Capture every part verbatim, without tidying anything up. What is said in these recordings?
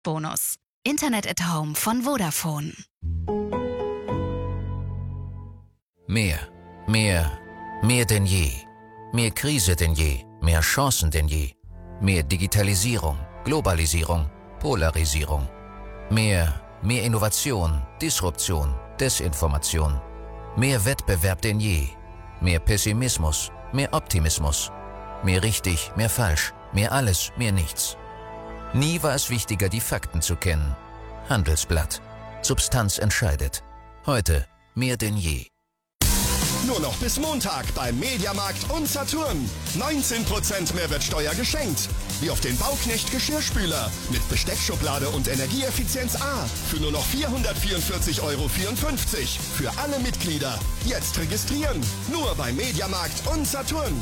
Bonus. Internet at Home von Vodafone. Mehr, mehr, mehr denn je. Mehr Krise denn je, mehr Chancen denn je. Mehr Digitalisierung, Globalisierung, Polarisierung. Mehr, mehr Innovation, Disruption, Desinformation. Mehr Wettbewerb denn je. Mehr Pessimismus, mehr Optimismus. Mehr richtig, mehr falsch, mehr alles, mehr nichts. Nie war es wichtiger, die Fakten zu kennen. Handelsblatt. Substanz entscheidet. Heute mehr denn je. Nur noch bis Montag beim Mediamarkt und Saturn. neunzehn Prozent Mehrwertsteuer geschenkt. Wie auf den Bauknecht Geschirrspüler mit Besteckschublade und Energieeffizienz A für nur noch vierhundertvierundvierzig Euro vierundfünfzig. Für alle Mitglieder. Jetzt registrieren. Nur beim Mediamarkt und Saturn.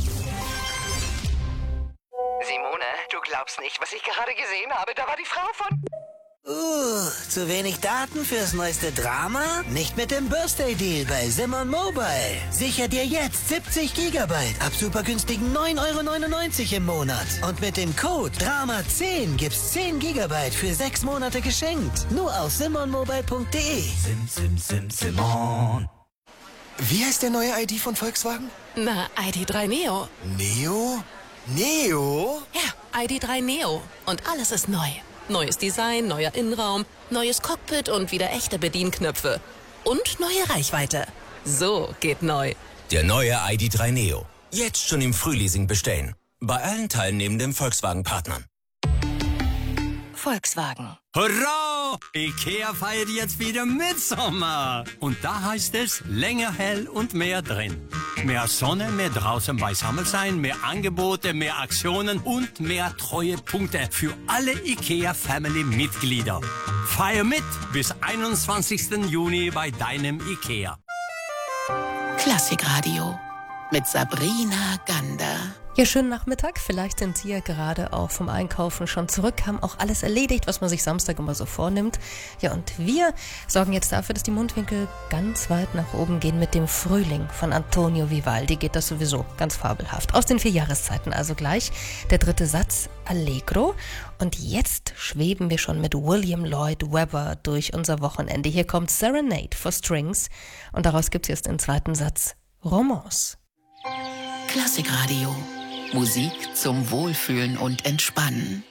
Simone, du glaubst nicht, was ich gerade gesehen habe. Da war die Frau von... Uh, zu wenig Daten fürs neueste Drama? Nicht mit dem Birthday Deal bei Simon Mobile. Sicher dir jetzt siebzig Gigabyte ab super günstigen neun Euro neunundneunzig im Monat. Und mit dem Code Drama zehn gibt's zehn Gigabyte für sechs Monate geschenkt. Nur auf simon mobile punkt de. Sim, sim, sim, Simon. Wie heißt der neue I D von Volkswagen? Na, I D drei Neo. Neo? Neo? Ja, I D drei Neo. Und alles ist neu. Neues Design, neuer Innenraum, neues Cockpit und wieder echte Bedienknöpfe. Und neue Reichweite. So geht neu. Der neue I D drei Neo. Jetzt schon im Frühleasing bestellen. Bei allen teilnehmenden Volkswagen-Partnern. Volkswagen. Hurra! IKEA feiert jetzt wieder Mitsommer. Und da heißt es länger hell und mehr drin. Mehr Sonne, mehr draußen beisammen sein, mehr Angebote, mehr Aktionen und mehr Treuepunkte für alle IKEA-Family-Mitglieder. Feier mit bis einundzwanzigsten Juni bei deinem IKEA. Klassikradio mit Sabrina Gander. Ja, schönen Nachmittag. Vielleicht sind Sie ja gerade auch vom Einkaufen schon zurück, haben auch alles erledigt, was man sich Samstag immer so vornimmt. Ja, und wir sorgen jetzt dafür, dass die Mundwinkel ganz weit nach oben gehen mit dem Frühling von Antonio Vivaldi. Geht das sowieso ganz fabelhaft. Aus den vier Jahreszeiten also gleich. Der dritte Satz, Allegro. Und jetzt schweben wir schon mit William Lloyd Webber durch unser Wochenende. Hier kommt Serenade for Strings und daraus gibt's jetzt den zweiten Satz, Romance. Klassikradio. Musik zum Wohlfühlen und Entspannen.